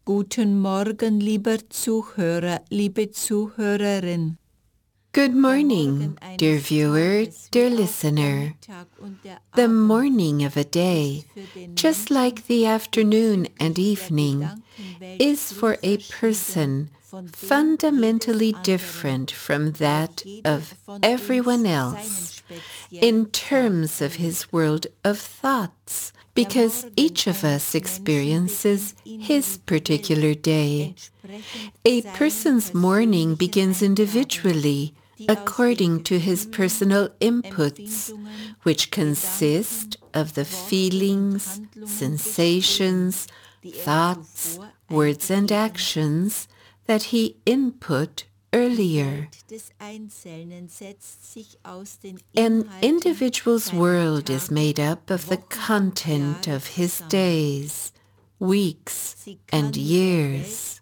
Guten Morgen, lieber Zuhörer, liebe Zuhörerin. Good morning, dear viewer, dear listener. The morning of a day, just like the afternoon and evening, is for a person fundamentally different from that of everyone else in terms of his world of thoughts, because each of us experiences his particular day. A person's morning begins individually according to his personal inputs, which consist of the feelings, sensations, thoughts, words and actions that he input earlier. An individual's world is made up of the content of his days, weeks, and years.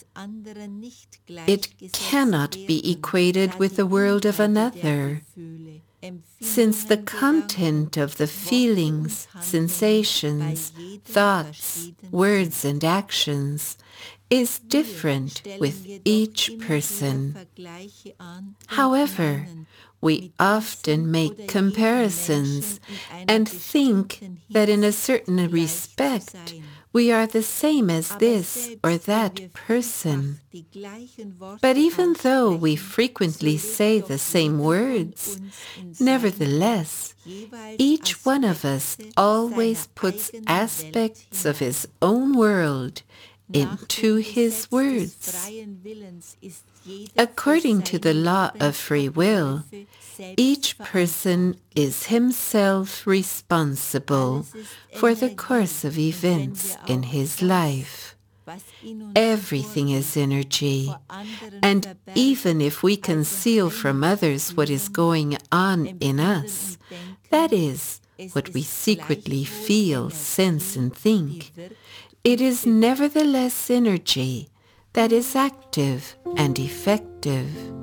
It cannot be equated with the world of another, since the content of the feelings, sensations, thoughts, words, and actions is different with each person. However, we often make comparisons and think that in a certain respect we are the same as this or that person. But even though we frequently say the same words, nevertheless, each one of us always puts aspects of his own world into his words. According to the law of free will, each person is himself responsible for the course of events in his life. Everything is energy, and even if we conceal from others what is going on in us, that is, what we secretly feel, sense, and think, it is nevertheless energy that is active and effective.